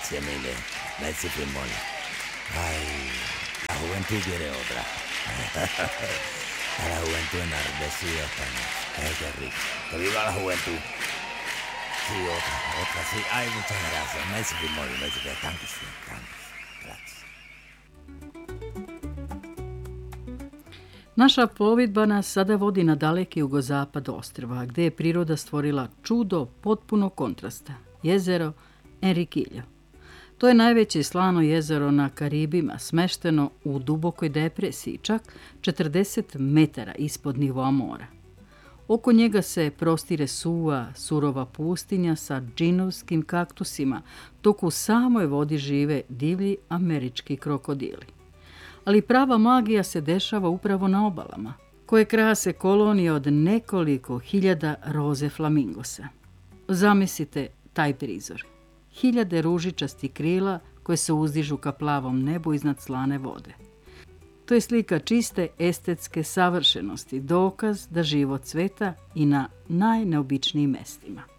Emile, Messi Filmón. Ay, la juventud quiere otra. A la juventud enardecida estamos. Ay, qué rico. Que viva la juventud. Sí, otra, sí. Ay, muchas gracias. Messi Filmón, Messi Filmón. Dankeschön, gracias. Naša plovidba nas sada vodi na daleki jugozapad ostrva, gdje je priroda stvorila čudo potpuno kontrasta. Jezero Enriquillo. To je najveće slano jezero na Karibima, smešteno u dubokoj depresiji, čak 40 metara ispod nivoa mora. Oko njega se prostire suva, surova pustinja sa džinovskim kaktusima, dok u samoj vodi žive divlji američki krokodili. Ali prava magija se dešava upravo na obalama, koje krase kolonije od nekoliko hiljada roze flamingosa. Zamislite taj prizor. Hiljade ružičastih krila koje se uzdižu ka plavom nebu iznad slane vode. To je slika čiste estetske savršenosti, dokaz da život cveta i na najneobičnijim mestima.